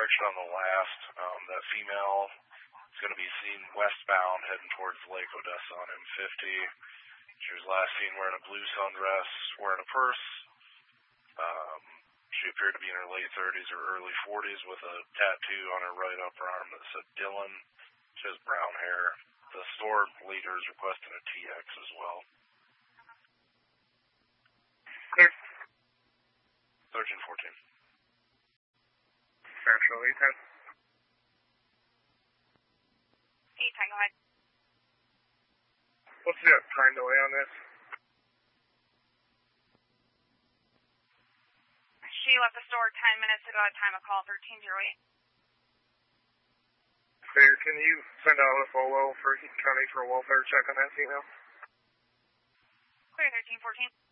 direction on the last. That female is going to be seen westbound heading towards Lake Odessa on M50. She was last seen wearing a blue sundress, wearing a purse. She appeared to be in her late 30s or early 40s with a tattoo on her right upper arm that said Dylan. She has brown hair. The store leader is requesting a TX as well. Clear. 1314. Central 810. 810, go ahead. What's the time delay on this? She left the store 10 minutes ago at time of call 1308. Clear. Can you send out a FOLO for Eaton County for a welfare check on that female? Clear 1314.